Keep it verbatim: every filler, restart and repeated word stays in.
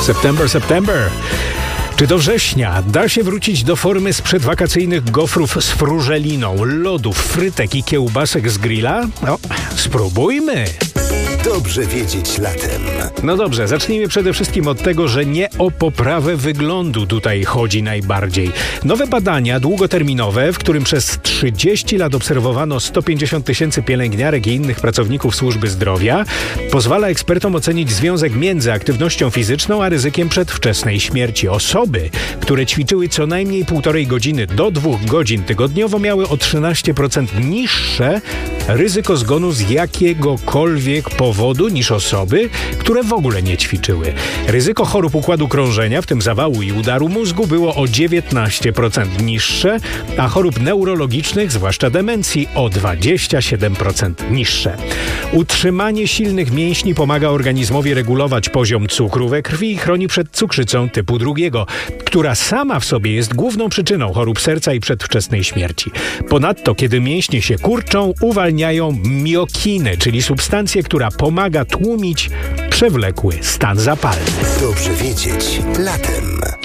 September, September. Czy do września da się wrócić do formy sprzed wakacyjnych gofrów z frużeliną, lodów, frytek i kiełbasek z grilla? No, spróbujmy! Dobrze wiedzieć latem. No dobrze, zacznijmy przede wszystkim od tego, że nie o poprawę wyglądu tutaj chodzi najbardziej. Nowe badania długoterminowe, w którym przez trzydzieści lat obserwowano sto pięćdziesiąt tysięcy pielęgniarek i innych pracowników służby zdrowia, pozwala ekspertom ocenić związek między aktywnością fizyczną a ryzykiem przedwczesnej śmierci. Osoby, które ćwiczyły co najmniej półtorej godziny do dwóch godzin tygodniowo, miały o trzynaście procent niższe ryzyko zgonu z jakiegokolwiek powodu niż osoby, które w ogóle nie ćwiczyły. Ryzyko chorób układu krążenia, w tym zawału i udaru mózgu, było o dziewiętnaście procent niższe, a chorób neurologicznych, zwłaszcza demencji, o dwadzieścia siedem procent niższe. Utrzymanie silnych mięśni pomaga organizmowi regulować poziom cukru we krwi i chroni przed cukrzycą typu drugiego, która sama w sobie jest główną przyczyną chorób serca i przedwczesnej śmierci. Ponadto, kiedy mięśnie się kurczą, uwalniają miokiny, czyli substancję, która pomaga tłumić przewlekły stan zapalny. Dobrze wiedzieć latem.